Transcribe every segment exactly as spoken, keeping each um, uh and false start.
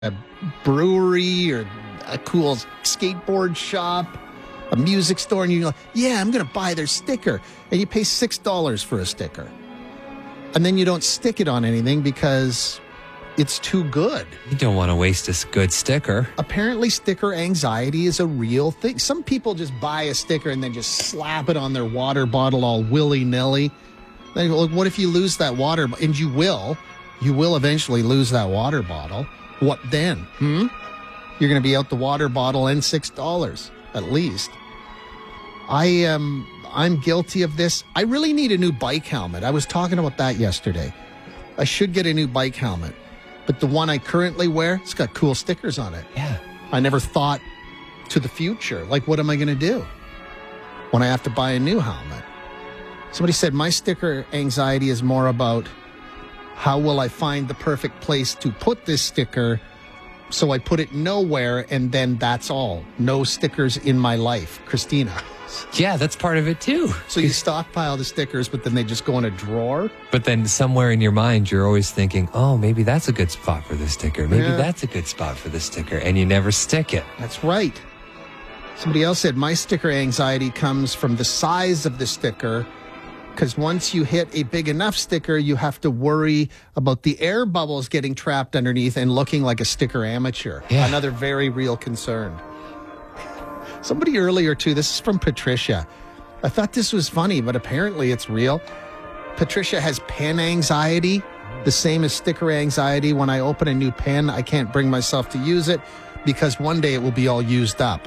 a brewery or a cool skateboard shop, a music store, and you're like, yeah, I'm going to buy their sticker. And you pay six dollars for a sticker. And then you don't stick it on anything because it's too good. You don't want to waste a good sticker. Apparently, sticker anxiety is a real thing. Some people just buy a sticker and then just slap it on their water bottle all willy-nilly. Then, well, what if you lose that water? And you will. You will eventually lose that water bottle. What then? Hmm? You're going to be out the water bottle and six dollars at least. I am... I'm guilty of this. I really need a new bike helmet. I was talking about that yesterday. I should get a new bike helmet. But the one I currently wear, it's got cool stickers on it. Yeah. I never thought to the future. Like, what am I going to do when I have to buy a new helmet? Somebody said my sticker anxiety is more about how will I find the perfect place to put this sticker, so I put it nowhere, and then that's all. No stickers in my life. Christina. Yeah, that's part of it too. So you stockpile the stickers, but then they just go in a drawer? But then somewhere in your mind, you're always thinking, oh, maybe that's a good spot for the sticker. Maybe Yeah. that's a good spot for the sticker. And you never stick it. That's right. Somebody else said my sticker anxiety comes from the size of the sticker, because once you hit a big enough sticker, you have to worry about the air bubbles getting trapped underneath and looking like a sticker amateur. Yeah. Another very real concern. Somebody earlier, too, this is from Patricia. I thought this was funny, but apparently it's real. Patricia has pen anxiety, the same as sticker anxiety. When I open a new pen, I can't bring myself to use it because one day it will be all used up.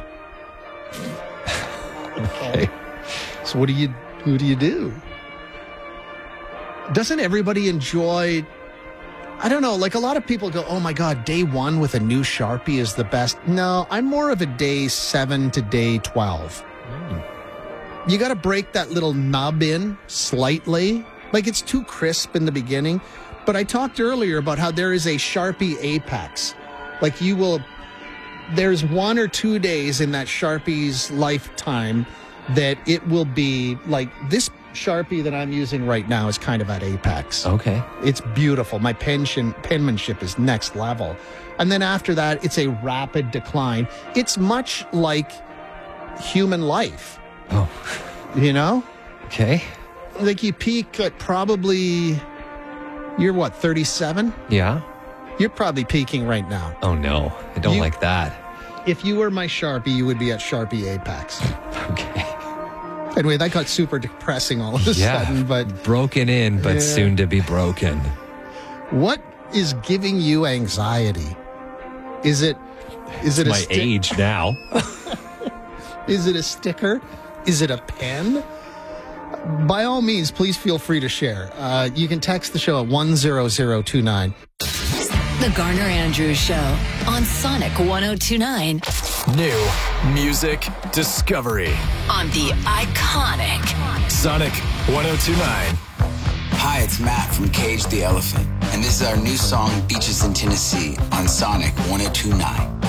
Okay. So what do you, who do you do? Doesn't everybody enjoy... I don't know, like a lot of people go, oh my God, day one with a new Sharpie is the best. No, I'm more of a day seven to day twelve. Mm. You got to break that little nub in slightly. Like it's too crisp in the beginning. But I talked earlier about how there is a Sharpie apex. Like you will, there's one or two days in that Sharpie's lifetime that it will be like this Sharpie that I'm using right now is kind of at apex. Okay. It's beautiful. My pension, penmanship is next level. And then after that, it's a rapid decline. It's much like human life. Oh. You know? Okay. Like you peak at probably, you're what, thirty-seven? Yeah. You're probably peaking right now. Oh, no. I don't You- like that. If you were my Sharpie, you would be at Sharpie apex. Okay. Anyway, that got super depressing all of a Yeah. sudden, but Broken in, but Yeah. soon to be broken. what is giving you anxiety? Is it is it My a stick? age now. Is it a sticker? Is it a pen? By all means, please feel free to share. Uh, you can text the show at one zero zero two nine. The Garner Andrews Show on Sonic one oh two point nine New music discovery. on the iconic Sonic one oh two point nine. Hi, it's Matt from Cage the Elephant, and this is our new song, Beaches in Tennessee, on Sonic one oh two point nine.